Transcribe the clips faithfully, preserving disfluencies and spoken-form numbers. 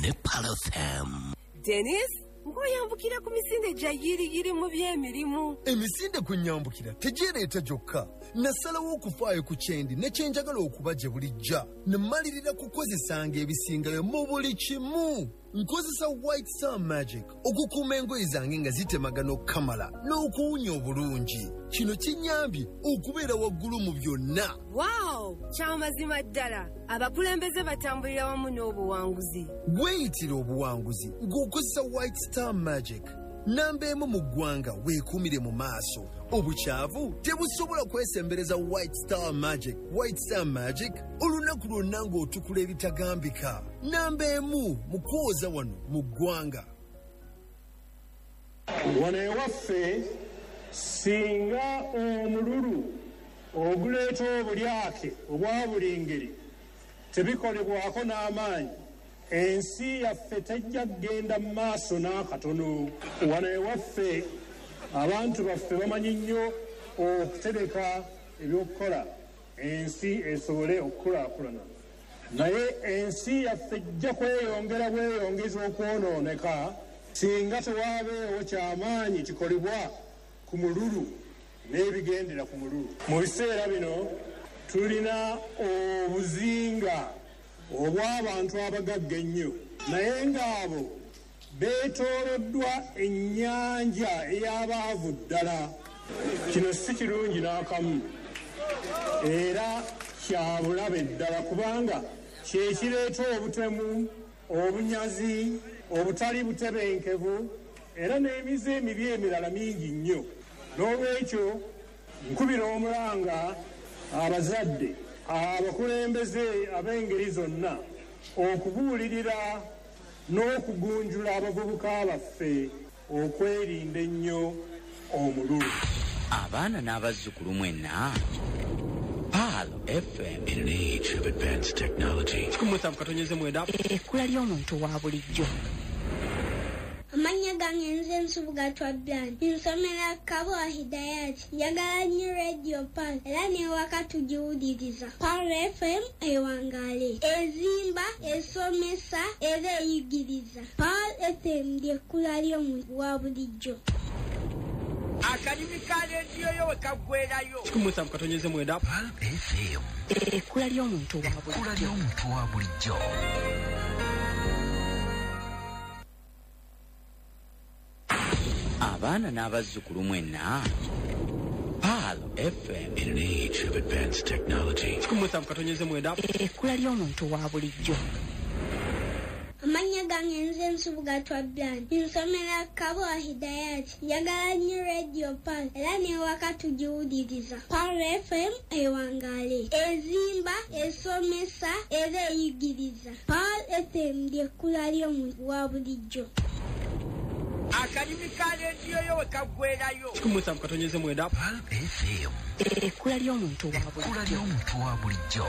ne Pal F M. Dennis, ngoyambukira ku misinde gya yiriyiri mu by'emirimu. Emisinde kunyambukira tejereeta gyokka. Nasalawo okufaayo ku kyendi ne kyenjagala okuba gye bulijja. Ne mmalirira kukozesanga ebisingayo mu buli kimu. Nkozesa White Star Magic okukuuma engoye zange nga zitemagana okukamala n'okuwunya obulungi. Kino kinyambye okubeera waggulu mu byonna. Wow, kyamazima ddala. Abakulembeze batambulira wamu n'obuwanguzi. Weeyitira obuwanguzi ng'okozesa White Star Magic. Namba emu mu ggwanga weekuumire mu maaso. Obukyavu tebusobola kwesembereza White Star Magic. White Star Magic olunaku lwonna ng'otukula ebitagambika. Namba emu mu kwoza wano mu ggwanga. Wano ewaffe singa omululu oguleeta obulyake obwa buli ngeri tebikolebwako n'amaanyi, ensi yaffe tejja kgenda mu maaso n'akatono. Wano ewaffe abantu baffe bamanyi nnyo okutereka ebyokukola ensi esobole okukulaakulana, naye ensi yaffe ejja kweyongera bweyongeza okwonooneka singa tewaabeewo kyamaanyi kikolebwa ku mululu n'ebigendera ku mululu. Mu biseera bino tulina obuzinga obw'abantu abagagga ennyo, naye ng'abo beetooloddwa ennyanja ey'abaavu ddala. Kino si kirungi n'akamu era kya bulabe ddala, kubanga kye kireeta obutemu, obunyazi, obutali butebenkevu era n'emize emibi emirala mingi nnyo. N'olwekyo nkubira omulanga abazadde, abakulembeze ab'engeri zonna okubuulirira n'okugunjula abavubuka baffe okwerinda ennyo omululu. Abaana n'abazzukulu mwenna Pal F M. In an age of advanced technology, ekkula ly'omuntu wa bulijjo. Amanya gange nze Nsubuga Twabyani, nsomera Kabwa Hidayati, njagala nnyo Radio Pal era n'ewaka tugiwuliriza. Pal F M ewangaale, ezimba, esomesa era eyigiriza. Pal F M ly'ekkula ly'omuntu wa bulijjo. Akalimi ka rediyo yo wekaggwerayo. Pal F M. Ekkula ly'omuntu wa bulijjo. Ekkula ly'omuntu wa bulijjo. Abaana n'abazzukulu mwenna Pal F M. In an age of advanced technology, ekkula ly'omuntu wa bulijjo. Amanya gange nze Nsubuga Twabyani, nsomera Kabwa Hidayati, njagala nnyo Radio Pal era n'ewaka tugiwuliriza. Pal F M ewangaale, ezimba, esomesa era eyigiriza. Pal F M ly'ekkula ly'omuntu wa bulijjo. Akalimi ka rediyo yo wekaggwerayo. Pal F M. Ekkula ly'omuntu wa bulijjo. Ekkula ly'omuntu wa bulijjo.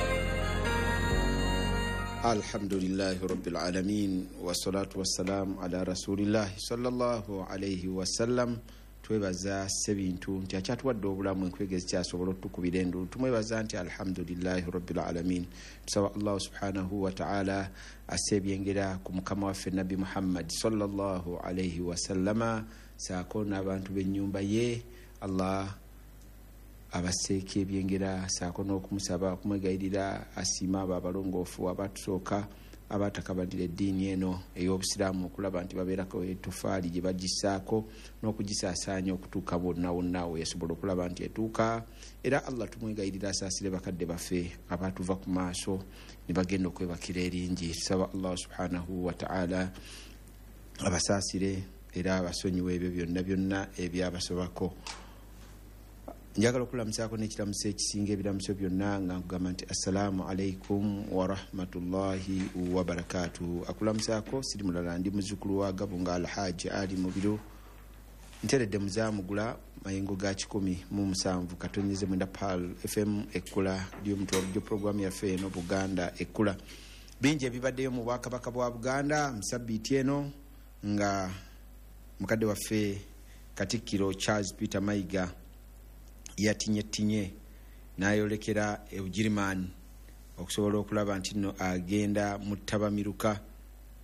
Alhamdulillahi Rabbil Alamin, wassalatu wassalamu ala Rasulillahi sallallahu alayhi wasallam. Twebaza sebintu nti akyatuwadde obulamu enkwegezi kyasobola otukubira endulu. Tumwebaza nti alhamdulillahi Rabbil Alamin. Tusaba Allah subhanahu wa ta'ala asebyengera ku mukama waffe Nabi Muhammad sallallahu alayhi wasallama, saako n'abantu b'ennyumba ye. Allah abaseeke ebyengera, saako n'okumusaba okumwegayirira asiima abo abalongoofu abatusooka abatakabadira eddiini eno ey'obusiraamu okulaba nti babeerako ettofaali gye bagissaako n'okugisaasaanya okutuuka bonna wonna we yasobola okulaba nti etuuka. Era Allah tumwegayirira asaasire bakadde baffe abatuva ku maaso ne bagenda okwebakira eringi. Tusaba Allah subhanahu wa ta'ala abasaasire era abasonyiwe ebyo byonna byonna ebyabasobako. Njagala okulamusaako n'ekiramuso ekisinga ebiramuso byonna nga nkugamba nti assalamu alaikum wa rahmatullahi wa barakatuhu. Akulamusaako siri mulala ndi muzzukulu wa Gabunga Alhaji Ali Mubiru, nteredde muzaamugula mayengo ga kikumi mu musanvu katonyeze mwenda Pal F M ekkula ly'omuntu wa bulijjo. Programu yaffe eno Buganda ekkula. Bingi ebibaddeyo mu Bwakabaka bwa Buganda mu sabbiiti eno nga mukadde waffe Katikkiro Charles Peter Mayiga yatinye tinye n'ayolekera e Ujirimani okusobola okulaba nti no agenda mu ttabamiruka